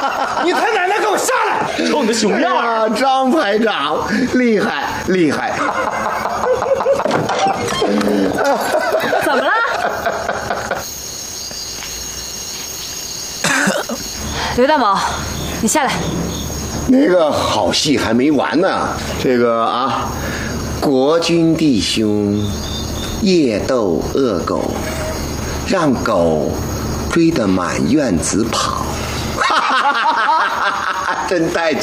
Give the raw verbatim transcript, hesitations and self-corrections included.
你他奶奶给我下来！ 瞅你的熊样啊，张排长厉害厉害。 怎么了？刘大毛，你下来。 那个好戏还没完呢，这个啊，国军弟兄夜斗恶狗，让狗追得满院子跑，哈哈哈哈哈！真带劲。